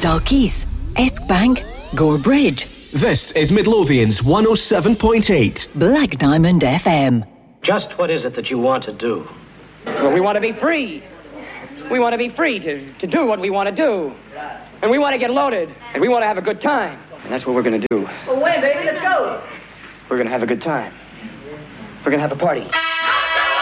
Dalkeith, Eskbank, Gore Bridge. This is Midlothian's 107.8 Black Diamond FM. Just what is it that you want to do? Well, we want to be free. We want to be free to do what we want to do. And we want to get loaded. And we want to have a good time. And that's what we're going to do. Well, wait, baby, let's go. We're going to have a good time. We're going to have a party.